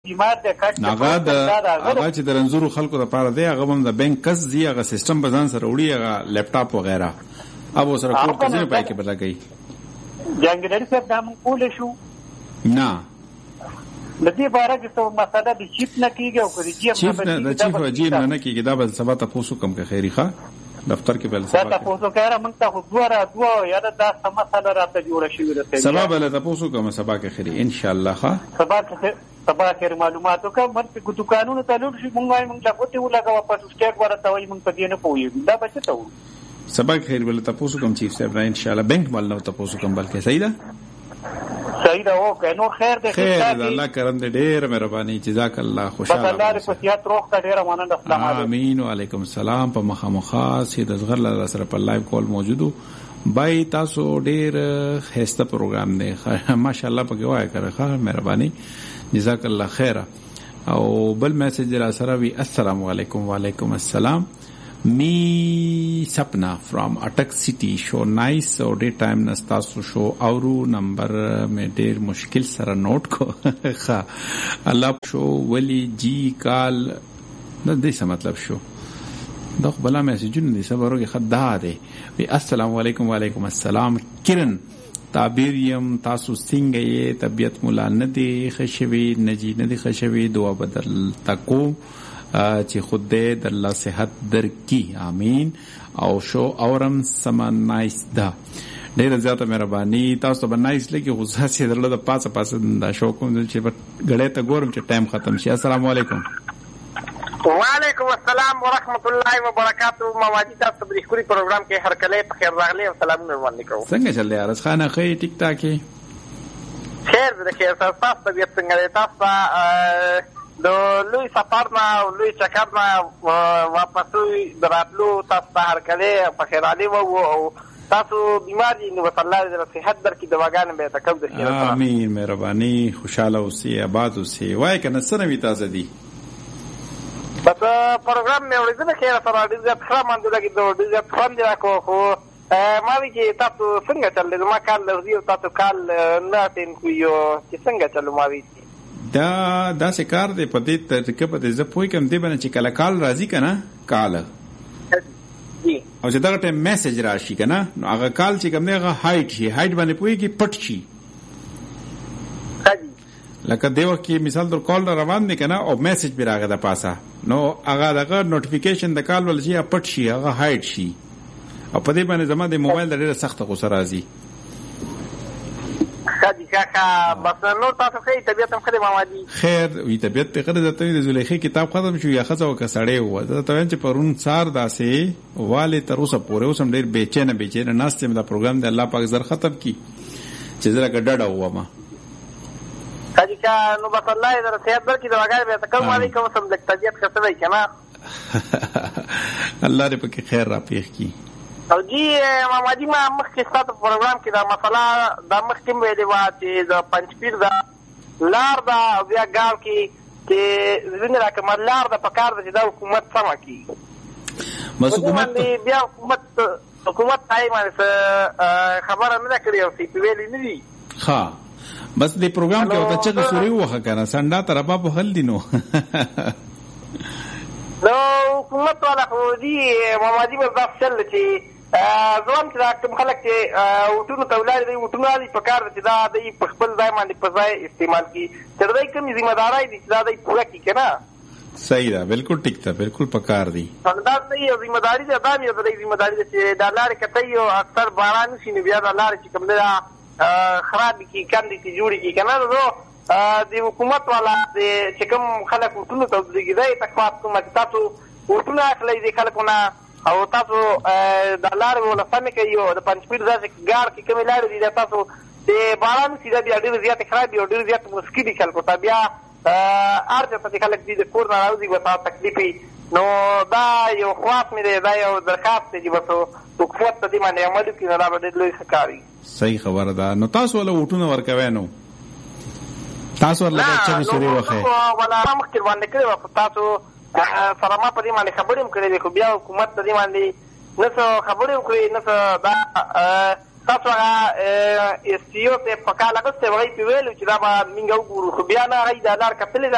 بیمار دی کټ هغه چې د رنځورو خلکو لپاره دی هغه هم د بانک کس دی هغه سیستم به ځان سره وړي هغه لیپټاپ وغیرہ اب سره کور ته ځي پای کې بدلا کوي جنګلري صاحب دا موږ کول شو نه د دې باره کې څه مسله د چیف نه کیږي او د چیف نه کیږي دا بل سبا تاسو کوم کې خیری ښه دفتر کې بل سبا تاسو کاره موږ ته دوه یا دا مسله راته جوړه شوې ده سبا بل تاسو کوم سبا کې خیری ان شاء الله ښه سبا کې معلوماتو کا مرته کو قانون ته لور شي موږ وايي موږ لا کوته ولګا په سټیټ ورته وایي موږ په دې نه پوهیږو دا بچ ته و سبا خیر بل تاسو کوم چیف صاحب ان شاء الله بانک مال نو تاسو کوم بلکې صحیح ده او کنو خیر ده خیر الله کرم دې ډېر مهرباني جزاک الله خوشاله الله دې په سیاحت روح ته ډېر مننه السلام علیکم امين وعلیکم السلام په مخامخا سید اصغر الله سره په لایو کول موجودو بای تاسو ډېر هسته پروګرام دی ماشاءالله په کې وای کړه مهرباني جزاک الله خیر او بل میسج را سره وی السلام علیکم وعلیکم السلام می سپنا فرام اٹک سٹی شو نائس او ډے ټایم نستاسو شو اورو نمبر مې ډېر مشکل سره نوٹ کو ښه الله شو ولی جی کال د دې څه مطلب شو دا بلا میسجونه دي صبرو کې خدا ده وی السلام علیکم وعلیکم السلام کرن تعبیریم تاسو څنګه یې طبیعت مولا نه دی خشوي نجی نه دی خشوي دعا بدل تکو چې خود دې د الله صحت درکې امين او شو اورم سم نایس دا ډېر زیاته مهرباني تاسو به نایس لګي غوسه سي درله د پاسه دا شو کوم چې غړې ته ګورم چې ټایم ختم شي السلام علیکم وعلیکم السلام ورحمت الله وبرکاتہ موادی تاسو په خوري پروګرام کې هر کله په خیر راغلي او سلامونه وړاندې کوم څنګه چل دی ارز خانه خې ټیک ټاک خیر دې خیر تاسو طبيعت څنګه تاسو د لوی سفر نه او لوی چکر نه واپس دراتلو تاسو په هر کله په خیر علي وو او تاسو بیمار دي نو الله دې صحت درکې دواګان به تکب دي امين مهرباني خوشاله اوسئ آباد اوسئ وای کنه سره وی تاسو دي بس پروګرام مې ورته خیر سره دې ښه مانده لګي دې خوند راکو خو ما وی چې تاسو څنګه چل دې ما کال لږی تاسو کال نه تین کو یو چې څنګه چلو ما وی دا سکار دی په دې طریقه په دې زه پوي کوم دی باندې چې کله کال راځي کنه کال او چې دا ټیم میسج راشي کنه نو هغه کال چې کوم دی هغه هایټ شي هایټ باندې پوي کې پټ شي لکه دیو کې مثال در کال روان دی کنه او میسج به راغی د پاسه نو هغه دغه نوټیفیکیشن د کال ول شي پټ شي هغه هایټ شي او په دې باندې زما د موبایل ډېر سخت غوسه راځي خدي کاکا بس نو تاسو خې طبيعت هم خدي مامادي خیر وی طبيعت په خدای ته د زلیخې کتاب ختم شو یا خزو کسړې و دا ته چې پرون سار داسې والي تر اوسه پورې اوسم ډېر بیچینه ناستم دا پروګرام د الله پاک زر ختم کی چې زره ګډډه هوا ما خدي کا نو بس الله دې صحت درکې دا وګړي به تکم علیکم سم د طبيعت خسوي کنه الله دې پکې خیر را پیښ کی او جی مامادی ما مخکې ستاسو پروګرام کې دا مسله دا مخکې ویلې وه چې د پنجپیر دا لار ده او بیا ګاو کې ځینې راکمه لار ده په کار ده چې دا حکومت سمه کړي بس حکومت بیا حکومت ته یې باندې خبره نه ده کړې او سی پی ویلې نه دي ښه بس دې پروګرام کې ورته چغې سورې ووهه که نه سنډا ته ربا په حل دي نو نو حکومت والا خو دي مامادي به داسې چل چې زوام چې دا کوم خلک چې وټونو ته ولاړ دي وټونه دي په کار چې دا دوی په خپل ځای باندې په ځای استعمال کړي چې دوی کومې ذمه دارۍ دي چې دا دوی پوره کړي که نه صحیح ده بالکل ټیک ده بالکل په کار دي دا صحیح ذمه داري ده دا مې د دوی ذمه داري ده چې دا لارې کتئ او اکثر باران شي نو بیا دا لارې چې کوم دی خرابې کړي کندې چې جوړې کړي که نه د حکومت والا چې کوم خلک وټونو ته ودرېږي تخواف کومه چې تاسو وټونه اخلئ د خلکو نه او تاسو د لارې وله سمې کوي او د پنجپیر داسې ګاړ کې کومې لارې دي تاسو د باران شي دا بیا ډېرې زیاتې خراب دي او ډېرې زیات مشکل دي خلکو ته بیا هر چېرته چې خلک دي د کور نه راوځي بس هغه تکلیف وي نو دا یو خواف مې دی دا یو درخواست دی چې بس حکومت ته دې باندې عمل وکړي نو دا به ډېر لوی ښه کار وي صحیح خبره ده نو تاسو وله وټونه ورکوئ نو تاسو ورله باید چغې سورې وښئ ولا مخکې باندې کړې وه خو تاسو سره ما په دې باندې خبرې هم کړې دي خو بیا حکومت په دې باندې نه څه خبرې هم کړې نه څه دا تاسو هغه ایس ټي او ته په کال اګست هغوی پې ویلو چې دا به موږ وګورو خو بیا نه هغوی دا لار کتلې ده